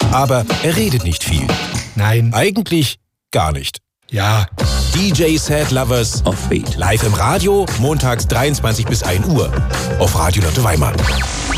Aber er redet nicht viel. Nein. Eigentlich gar nicht. Ja. DJ Sad Lovers Offbeat. live im Radio, montags 23 bis 1 Uhr. Auf Radio Lotte Weimar.